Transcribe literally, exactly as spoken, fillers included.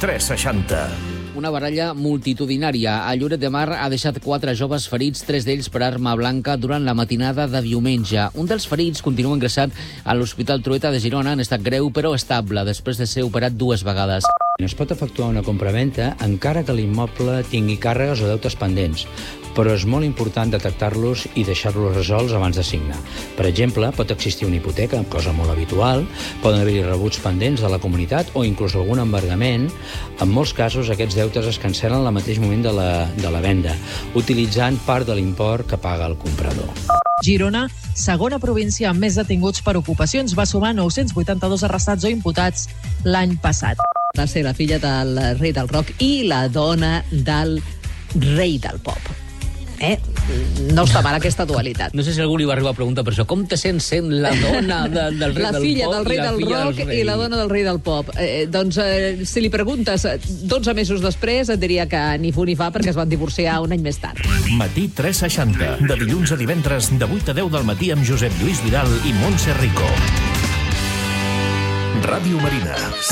tres seixanta. Una baralla multitudinària a Lloret de Mar ha deixat quatre joves ferits, tres d'ells per arma blanca, durant la matinada de diumenge. Un dels ferits continua ingressat a l'Hospital Trueta de Girona en estat greu però estable, després de ser operat dues vegades. Es pot efectuar una compraventa encara que l'immoble tingui càrregues o deutes pendents, però és molt important detectar-los i deixar-los resolts abans de signar. Per exemple, pot existir una hipoteca, cosa molt habitual, poden haver-hi rebuts pendents de la comunitat o inclús algun embargament. En molts casos, aquests deutes es cancel·len al mateix moment de la, de la venda, utilitzant part de l'import que paga el comprador. Girona, segona província amb més detinguts per ocupacions, va sumar nou-cents vuitanta-dos arrestats o imputats l'any passat. Va ser la filla del rei del rock i la dona del rei del pop. Eh? No està mal aquesta dualitat. No sé si algú li va arribar a preguntar per això. Com te sents sent la dona de, del rei la del filla pop del rei del rock i la dona del rei del pop? Eh, doncs, eh, si li preguntes dotze mesos després, et diria que ni fu ni fa perquè es van divorciar un any més tard. Matí tres seixanta. De dilluns a divendres, de vuit a deu del matí amb Josep Lluís Vidal i Montse Rico. Ràdio Marina.